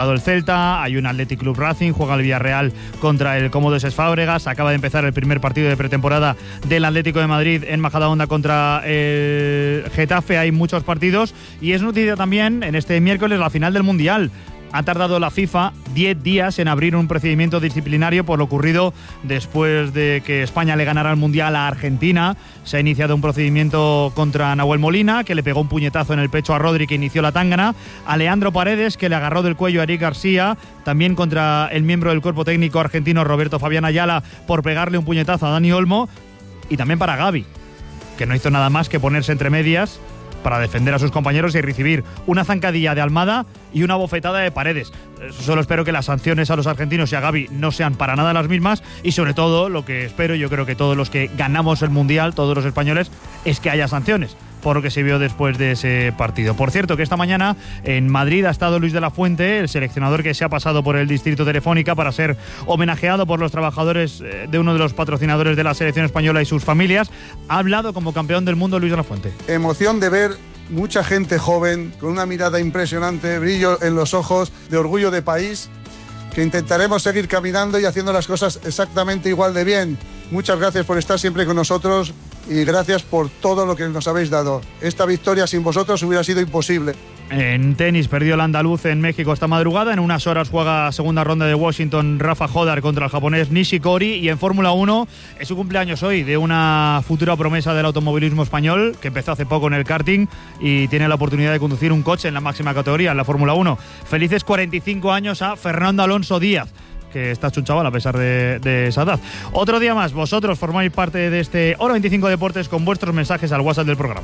el Celta, hay un Athletic Club Racing, juega el Villarreal contra el Comodos Fábregas, acaba de empezar el primer partido de pretemporada del Atlético de Madrid en Majadahonda contra el Getafe, hay muchos partidos y es noticia también en este miércoles la final del Mundial. Ha tardado la FIFA 10 días en abrir un procedimiento disciplinario por lo ocurrido después de que España le ganara el Mundial a Argentina. Se ha iniciado un procedimiento contra Nahuel Molina, que le pegó un puñetazo en el pecho a Rodri, que inició la tángana, a Leandro Paredes, que le agarró del cuello a Eric García, también contra el miembro del cuerpo técnico argentino Roberto Fabián Ayala por pegarle un puñetazo a Dani Olmo, y también para Gavi, que no hizo nada más que ponerse entre medias para defender a sus compañeros y recibir una zancadilla de Almada y una bofetada de Paredes. Solo espero que las sanciones a los argentinos y a Gavi no sean para nada las mismas y sobre todo lo que espero, yo creo que todos los que ganamos el Mundial, todos los españoles, es que haya sanciones por lo que se vio después de ese partido. Por cierto, que esta mañana en Madrid ha estado Luis de la Fuente, el seleccionador que se ha pasado por el distrito Telefónica para ser homenajeado por los trabajadores de uno de los patrocinadores de la selección española y sus familias. Ha hablado como campeón del mundo Luis de la Fuente. Emoción de ver mucha gente joven, con una mirada impresionante, brillo en los ojos, de orgullo de país, que intentaremos seguir caminando y haciendo las cosas exactamente igual de bien. Muchas gracias por estar siempre con nosotros y gracias por todo lo que nos habéis dado. Esta victoria sin vosotros hubiera sido imposible. En tenis perdió el andaluz en México esta madrugada. En unas horas juega segunda ronda de Washington Rafa Hodar contra el japonés Nishikori. Y en Fórmula 1 es su cumpleaños hoy de una futura promesa del automovilismo español que empezó hace poco en el karting y tiene la oportunidad de conducir un coche en la máxima categoría, en la Fórmula 1. Felices 45 años a Fernando Alonso Díaz, que está hecho un chaval a pesar de esa edad. Otro día más, vosotros formáis parte de este Hora 25 Deportes con vuestros mensajes al WhatsApp del programa.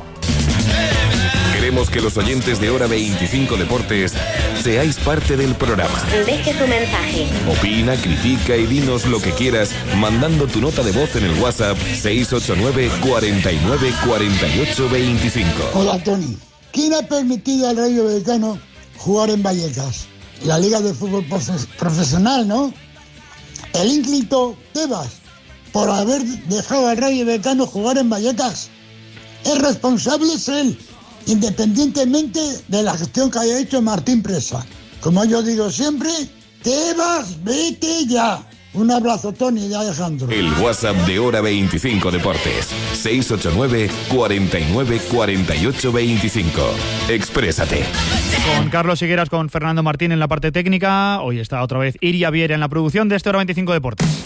Queremos que los oyentes de Hora 25 Deportes seáis parte del programa. Deje tu mensaje. Opina, critica y dinos lo que quieras mandando tu nota de voz en el WhatsApp 689 49 48 25. Hola, Tony. ¿Quién ha permitido al Rayo Vallecano jugar en Vallecas? La Liga de Fútbol Profesional, ¿no? El ínclito Tebas, por haber dejado al Rayo Vallecano jugar en Vallecas. El responsable es él, independientemente de la gestión que haya hecho Martín Presa. Como yo digo siempre, Tebas, vete ya. Un abrazo, Tony y Alejandro. El WhatsApp de Hora 25 Deportes, 689 49 48 25. Exprésate. Con Carlos Higueras, con Fernando Martín en la parte técnica. Hoy está otra vez Iria Viera en la producción de este Hora 25 Deportes.